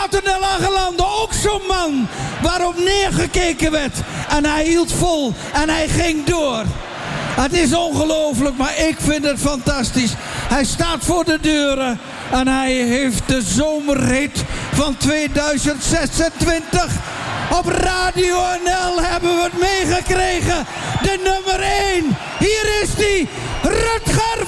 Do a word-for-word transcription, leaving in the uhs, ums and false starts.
Wouter de Langelande, ook zo'n man waarop neergekeken werd. En hij hield vol en hij ging door. Het is ongelooflijk, maar ik vind het fantastisch. Hij staat voor de deuren en hij heeft de zomerhit van tweeduizend zesentwintig. Op Radio N L hebben we het meegekregen. De nummer één. Hier is die, Rutger